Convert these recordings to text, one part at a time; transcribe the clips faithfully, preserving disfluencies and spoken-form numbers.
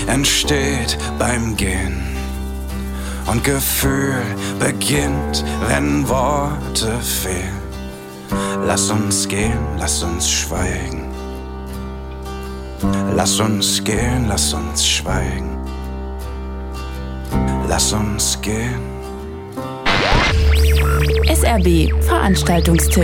entsteht beim Gehen. Und Gefühl beginnt, wenn Worte fehlen. Lass uns gehen, lass uns schweigen. Lass uns gehen, lass uns schweigen. Lass uns gehen. S R B Veranstaltungstipp.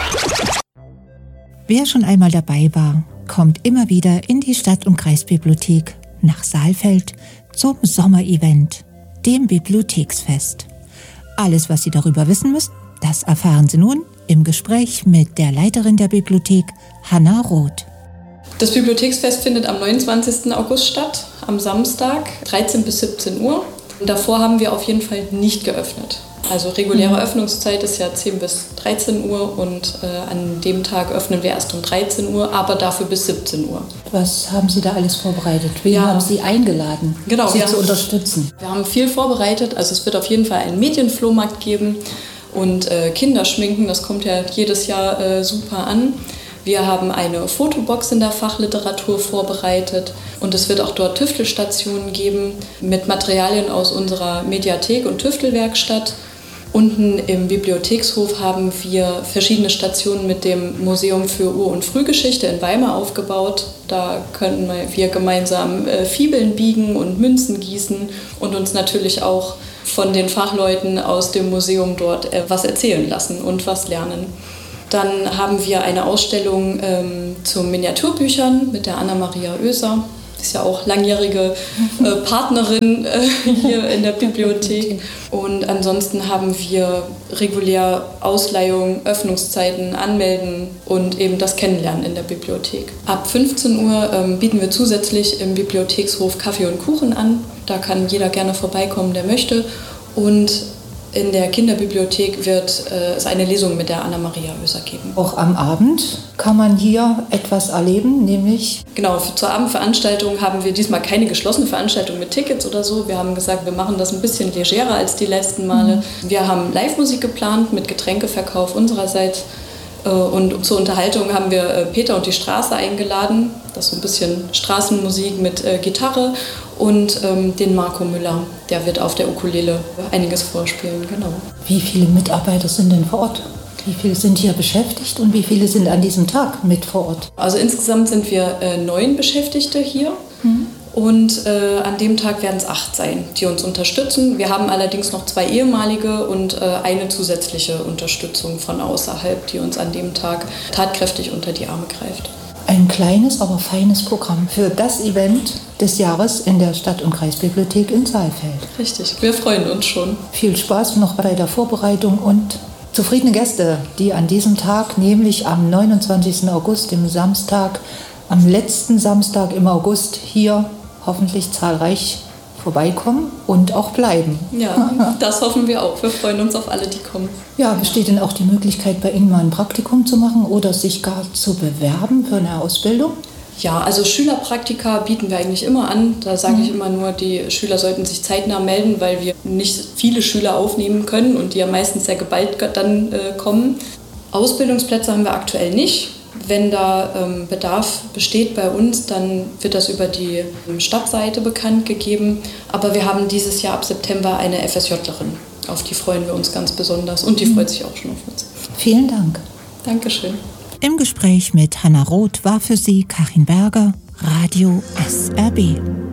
Wer schon einmal dabei war, kommt immer wieder in die Stadt- und Kreisbibliothek nach Saalfeld zum Sommerevent, dem Bibliotheksfest. Alles, was Sie darüber wissen müssen, das erfahren Sie nun im Gespräch mit der Leiterin der Bibliothek, Hanna Roth. Das Bibliotheksfest findet am neunundzwanzigsten August statt, am Samstag, dreizehn bis siebzehn Uhr. Davor haben wir auf jeden Fall nicht geöffnet. Also reguläre mhm. Öffnungszeit ist ja zehn bis dreizehn Uhr und äh, an dem Tag öffnen wir erst um dreizehn Uhr, aber dafür bis siebzehn Uhr. Was haben Sie da alles vorbereitet? Wen ja. haben Sie eingeladen, genau, Sie zu haben, unterstützen? Wir haben viel vorbereitet. Also es wird auf jeden Fall einen Medienflohmarkt geben und äh, Kinderschminken. Das kommt ja jedes Jahr äh, super an. Wir haben eine Fotobox in der Fachliteratur vorbereitet und es wird auch dort Tüftelstationen geben mit Materialien aus unserer Mediathek und Tüftelwerkstatt. Unten im Bibliothekshof haben wir verschiedene Stationen mit dem Museum für Ur- und Frühgeschichte in Weimar aufgebaut. Da können wir gemeinsam äh, Fibeln biegen und Münzen gießen und uns natürlich auch von den Fachleuten aus dem Museum dort äh, was erzählen lassen und was lernen. Dann haben wir eine Ausstellung ähm, zu Miniaturbüchern mit der Anna-Maria Oeser. Die ist ja auch langjährige äh, Partnerin äh, hier in der Bibliothek. Und ansonsten haben wir regulär Ausleihung, Öffnungszeiten, Anmelden und eben das Kennenlernen in der Bibliothek. Ab fünfzehn Uhr ähm, bieten wir zusätzlich im Bibliothekshof Kaffee und Kuchen an. Da kann jeder gerne vorbeikommen, der möchte. Und in der Kinderbibliothek wird äh, es eine Lesung mit der Anna-Maria Oeser geben. Auch am Abend kann man hier etwas erleben, nämlich... Genau, für, zur Abendveranstaltung haben wir diesmal keine geschlossene Veranstaltung mit Tickets oder so. Wir haben gesagt, wir machen das ein bisschen legerer als die letzten Male. Mhm. Wir haben Live-Musik geplant mit Getränkeverkauf unsererseits. Äh, und zur Unterhaltung haben wir äh, Peter und die Straße eingeladen. Das ist so ein bisschen Straßenmusik mit äh, Gitarre. Und ähm, den Marco Müller, der wird auf der Ukulele einiges vorspielen, genau. Wie viele Mitarbeiter sind denn vor Ort? Wie viele sind hier beschäftigt und wie viele sind an diesem Tag mit vor Ort? Also insgesamt sind wir äh, neun Beschäftigte hier mhm. und äh, an dem Tag werden es acht sein, die uns unterstützen. Wir haben allerdings noch zwei ehemalige und äh, eine zusätzliche Unterstützung von außerhalb, die uns an dem Tag tatkräftig unter die Arme greift. Ein kleines, aber feines Programm für das Event des Jahres in der Stadt- und Kreisbibliothek in Saalfeld. Richtig, wir freuen uns schon. Viel Spaß noch bei der Vorbereitung und zufriedene Gäste, die an diesem Tag, nämlich am neunundzwanzigsten August, dem Samstag, am letzten Samstag im August hier hoffentlich zahlreich vorbeikommen und auch bleiben. Ja, das hoffen wir auch. Wir freuen uns auf alle, die kommen. Ja, besteht denn auch die Möglichkeit, bei Ihnen mal ein Praktikum zu machen oder sich gar zu bewerben für eine Ausbildung? Ja, also Schülerpraktika bieten wir eigentlich immer an. Da sage mhm. ich immer nur, die Schüler sollten sich zeitnah melden, weil wir nicht viele Schüler aufnehmen können und die ja meistens sehr geballt dann äh, kommen. Ausbildungsplätze haben wir aktuell nicht. Wenn da ähm, Bedarf besteht bei uns, dann wird das über die Stadtseite bekannt gegeben. Aber wir haben dieses Jahr ab September eine FSJlerin. Auf die freuen wir uns ganz besonders und die freut sich auch schon auf uns. Vielen Dank. Dankeschön. Im Gespräch mit Hanna Roth war für Sie Karin Berger, Radio S R B.